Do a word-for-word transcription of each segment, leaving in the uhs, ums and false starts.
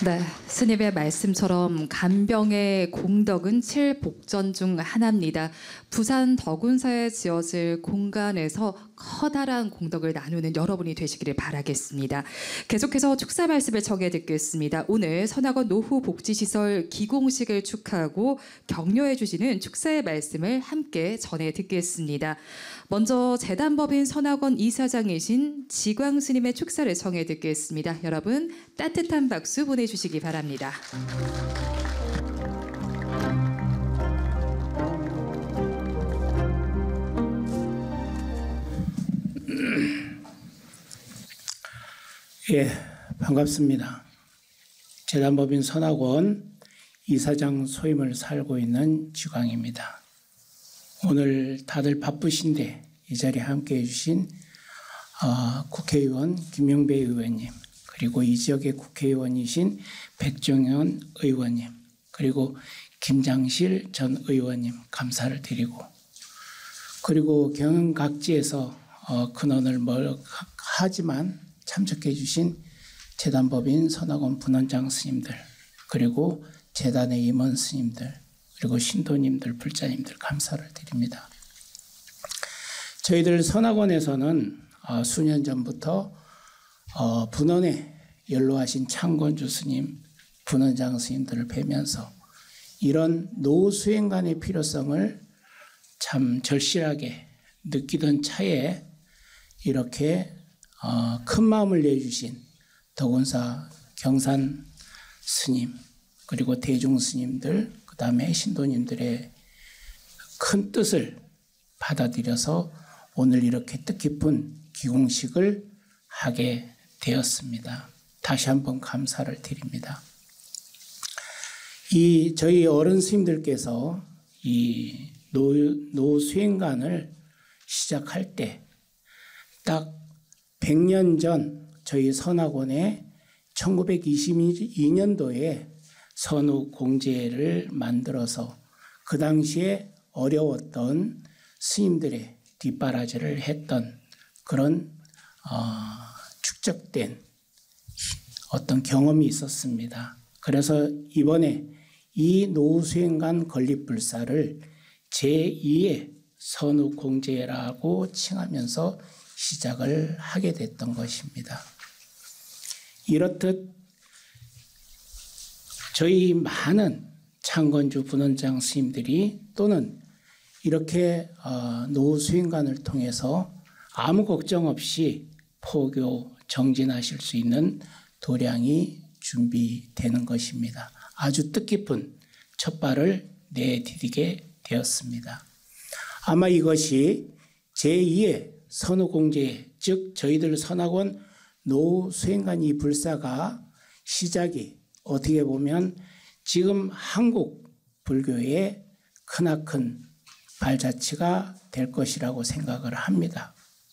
네, 스님의 말씀처럼 간병의 공덕은 칠복전 중 하나입니다. 부산 덕운사에 지어질 공간에서 커다란 공덕을 나누는 여러분이 되시기를 바라겠습니다. 계속해서 축사 말씀을 청해 듣겠습니다. 오늘 선악원 노후복지시설 기공식을 축하하고 격려해 주시는 축사의 말씀을 함께 전해 듣겠습니다. 먼저 재단법인 선악원 이사장이신 지광 스님의 축사를 청해 듣겠습니다. 여러분 따뜻한 박수 보내주시기 바랍니다. 예, 반갑습니다. 재단법인 선악원 이사장 소임을 살고 있는 지광입니다. 오늘 다들 바쁘신데 이 자리에 함께해 주신 어, 국회의원 김영배 의원님, 그리고 이 지역의 국회의원이신 백종현 의원님, 그리고 김장실 전 의원님 감사를 드리고, 그리고 경영 각지에서 어, 근원을 멀하지만 참석해 주신 재단법인 선악원 분원장 스님들, 그리고 재단의 임원 스님들, 그리고 신도님들, 불자님들 감사를 드립니다. 저희들 선악원에서는 어, 수년 전부터 어, 분원에 연로하신 창건주 스님, 분원장 스님들을 뵈면서 이런 노후수행관의 필요성을 참 절실하게 느끼던 차에 이렇게 어, 큰 마음을 내주신 덕운사 경산 스님, 그리고 대중 스님들, 그 다음에 신도님들의 큰 뜻을 받아들여서 오늘 이렇게 뜻깊은 기공식을 하게 되었습니다. 다시 한번 감사를 드립니다. 이 저희 어른 스님들께서 이 노, 노수행관을 시작할 때 딱 백 년 전 저희 선악원에 천구백이십이 년도에 선후공제를 만들어서 그 당시에 어려웠던 스님들의 뒷바라지를 했던 그런 어, 축적된 어떤 경험이 있었습니다. 그래서 이번에 이 노후수행관 건립불사를 제이의 선후공제라고 칭하면서 시작을 하게 됐던 것입니다. 이렇듯 저희 많은 창건주 분원장 스님들이 또는 이렇게 노후수행관을 통해서 아무 걱정 없이 포교 정진하실 수 있는 도량이 준비되는 것입니다. 아주 뜻깊은 첫발을 내디디게 되었습니다. 아마 이것이 제이의 선후공제, 즉 저희들 선악원 노후수행관 이 불사가 시작이 어떻게 보면 지금 한국 불교의 크나큰 발자취가 될 것이라고 생각을 합니다.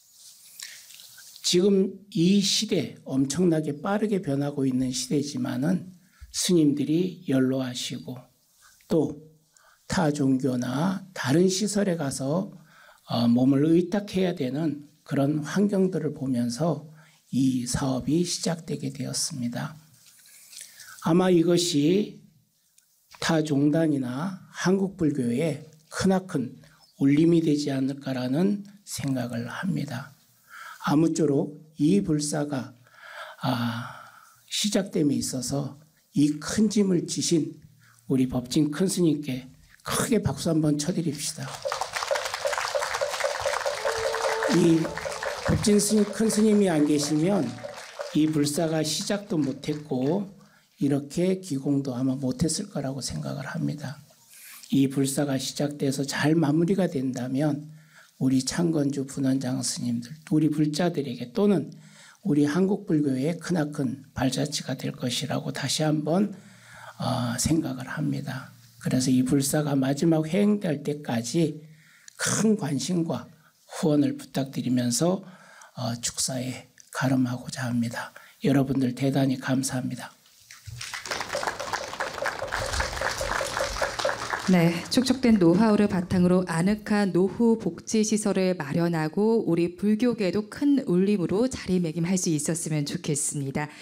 지금 이 시대 엄청나게 빠르게 변하고 있는 시대지만은 스님들이 연로하시고 또 타 종교나 다른 시설에 가서 몸을 의탁해야 되는 그런 환경들을 보면서 이 사업이 시작되게 되었습니다. 아마 이것이 타 종단이나 한국 불교에 크나큰 울림이 되지 않을까라는 생각을 합니다. 아무쪼록 이 불사가 아, 시작됨에 있어서 이 큰 짐을 지신 우리 법진 큰 스님께 크게 박수 한번 쳐드립시다. 이 법진 스님, 큰 스님이 안 계시면 이 불사가 시작도 못했고 이렇게 기공도 아마 못했을 거라고 생각을 합니다. 이 불사가 시작돼서 잘 마무리가 된다면 우리 창건주 분원장 스님들, 우리 불자들에게 또는 우리 한국 불교의 크나큰 발자취가 될 것이라고 다시 한번 어, 생각을 합니다. 그래서 이 불사가 마지막 회행될 때까지 큰 관심과 후원을 부탁드리면서 어, 축사에 가름하고자 합니다. 여러분들 대단히 감사합니다. 네, 축적된 노하우를 바탕으로 아늑한 노후 복지 시설을 마련하고 우리 불교계에도 큰 울림으로 자리매김할 수 있었으면 좋겠습니다.